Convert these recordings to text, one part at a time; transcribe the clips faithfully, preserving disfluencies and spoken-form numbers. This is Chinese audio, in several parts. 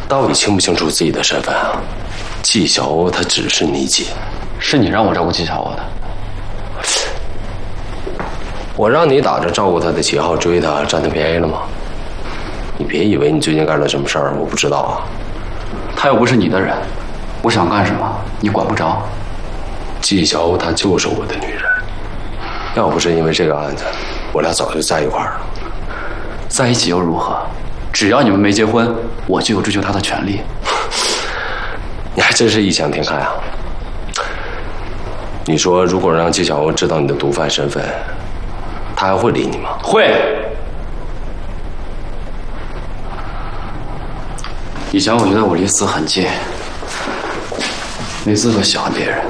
到底清不清楚自己的身份啊？纪晓鸥她只是你姐， 是你让我照顾纪晓鸥的。 我让你打着照顾她的旗号追她，占她便宜了吗？你别以为你最近干了什么事儿我不知道啊。 她又不是你的人，我想干什么你管不着。 纪晓鸥她就是我的女人，要不是因为这个案子，我俩早就在一块儿了。 在一起又如何？只要你们没结婚，我就有追求她的权利。 你还真是异想天开啊！你说，如果让纪晓鸥知道你的毒贩身份，她还会理你吗？ 会。以前我觉得我离死很近，没资格喜欢别人，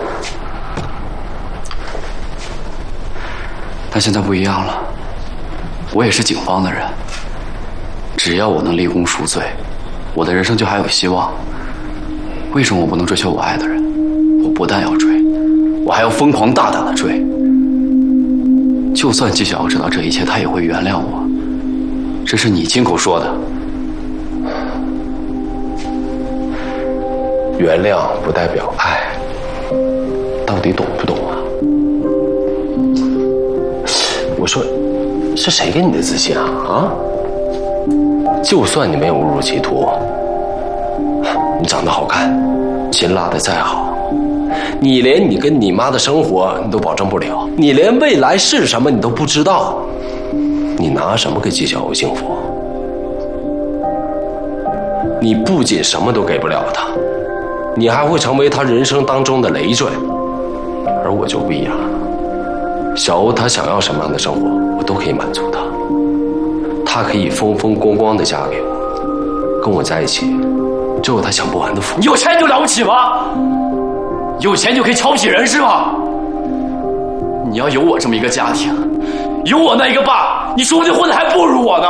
但现在不一样了，我也是警方的人，只要我能立功赎罪，我的人生就还有希望。为什么我不能追求我爱的人？我不但要追，我还要疯狂大胆的追。就算纪晓鸥知道这一切，他也会原谅我。这是你亲口说的。 原谅不代表爱，到底懂不懂啊？我说，是谁给你的自信啊？啊？就算你没有误入歧途，你长得好看，琴拉得再好，你连你跟你妈的生活你都保证不了，你连未来是什么你都不知道，你拿什么给纪晓鸥幸福？你不仅什么都给不了他，你还会成为他人生当中的累赘。而我就不一样，小鸥她想要什么样的生活，我都可以满足她。她可以风风光光的嫁给我，跟我在一起，就有她享不完的福。 有钱就了不起吗？有钱就可以瞧不起人是吗？你要有我这么一个家庭，有我那一个爸，你说不定混的还不如我呢。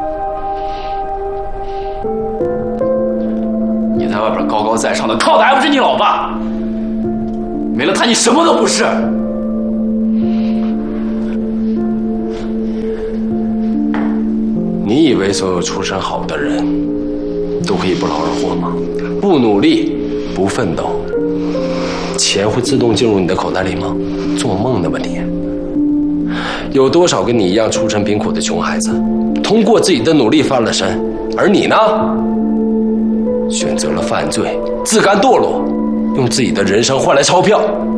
你在外边高高在上的，靠的还不是你老爸？没了他，你什么都不是。 你以为所有出身好的人都可以不劳而获吗？不努力，不奋斗，钱会自动进入你的口袋里吗？做梦的吧你！有多少跟你一样出身贫苦的穷孩子，通过自己的努力翻了身，而你呢，选择了犯罪，自甘堕落，用自己的人生换来钞票。